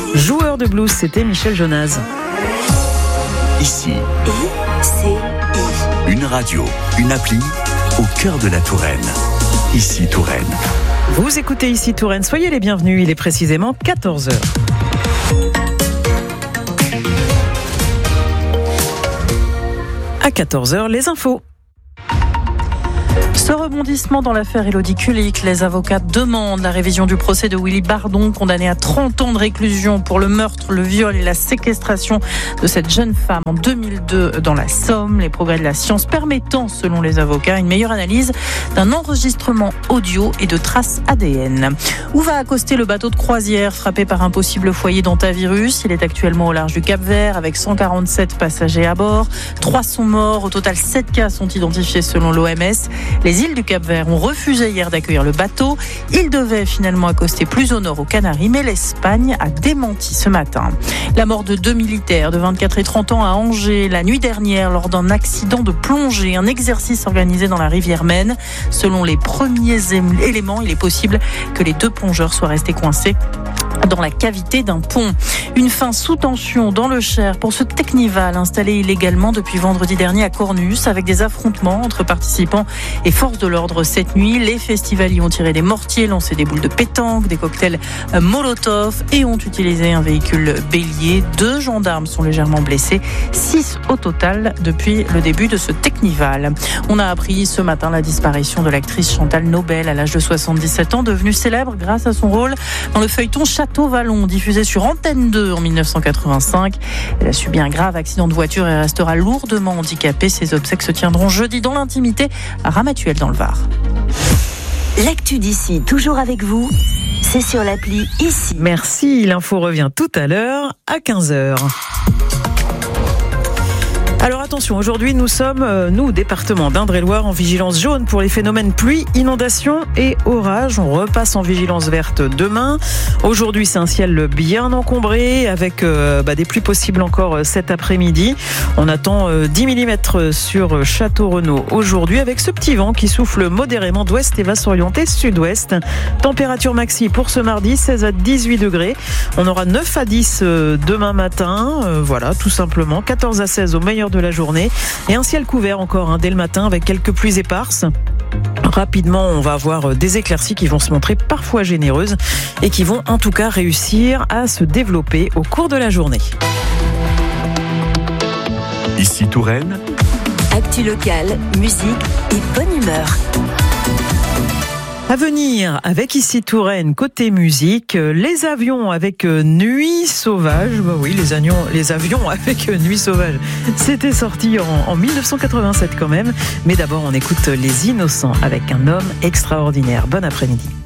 Joueur de blues, c'était Michel Jonas. Ici, une radio, une appli au cœur de la Touraine. Ici Touraine. Vous écoutez Ici Touraine, soyez les bienvenus, il est précisément 14h. À 14h, les infos. Ce rebondissement dans l'affaire Élodie Kulik, les avocats demandent la révision du procès de Willy Bardon, condamné à 30 ans de réclusion pour le meurtre, le viol et la séquestration de cette jeune femme en 2002 dans la Somme. Les progrès de la science permettant, selon les avocats, une meilleure analyse d'un enregistrement audio et de traces ADN. Où va accoster le bateau de croisière frappé par un possible foyer d'hantavirus? Il est actuellement au large du Cap-Vert avec 147 passagers à bord. 3 sont morts. Au total, 7 cas sont identifiés selon l'OMS. Les îles du Cap-Vert ont refusé hier d'accueillir le bateau. Il devait finalement accoster plus au nord aux Canaries, mais l'Espagne a démenti ce matin. La mort de 2 militaires de 24 et 30 ans à Angers la nuit dernière lors d'un accident de plongée, un exercice organisé dans la rivière Maine. Selon les premiers éléments, il est possible que les 2 plongeurs soient restés coincés dans la cavité d'un pont. Une fin sous tension dans le Cher pour ce Technival installé illégalement depuis vendredi dernier à Cornus, avec des affrontements entre participants et forces de l'ordre cette nuit. Les festivaliers ont tiré des mortiers, lancé des boules de pétanque, des cocktails Molotov et ont utilisé un véhicule bélier. 2 gendarmes sont légèrement blessés, 6 au total depuis le début de ce Technival. On a appris ce matin la disparition de l'actrice Chantal Nobel à l'âge de 77 ans, devenue célèbre grâce à son rôle dans le feuilleton Château Vallon, diffusé sur Antenne 2 en 1985. Elle a subi un grave accident de voiture et restera lourdement handicapée. Ses obsèques se tiendront jeudi dans l'intimité à Ramatuelle dans le Var. L'actu d'ici, toujours avec vous, c'est sur l'appli Ici. Merci, l'info revient tout à l'heure à 15h. Alors attention, aujourd'hui nous sommes, nous, département d'Indre-et-Loire, en vigilance jaune pour les phénomènes pluie, inondations et orages. On repasse en vigilance verte demain. Aujourd'hui, c'est un ciel bien encombré avec des pluies possibles encore cet après-midi. On attend 10 mm sur Château-Renaud aujourd'hui avec ce petit vent qui souffle modérément d'ouest et va s'orienter sud-ouest. Température maxi pour ce mardi, 16 à 18 degrés. On aura 9 à 10 demain matin. Voilà, tout simplement. 14 à 16 au meilleur de la journée et un ciel couvert encore dès le matin avec quelques pluies éparses. Rapidement, on va avoir des éclaircies qui vont se montrer parfois généreuses et qui vont en tout cas réussir à se développer au cours de la journée. Ici Touraine. Actu locale, musique et bonne humeur. À venir, avec Ici Touraine, côté musique, les avions avec Nuit Sauvage. Bah oui, les avions avec Nuit Sauvage. C'était sorti en 1987 quand même. Mais d'abord, on écoute Les Innocents avec Un homme extraordinaire. Bon après-midi.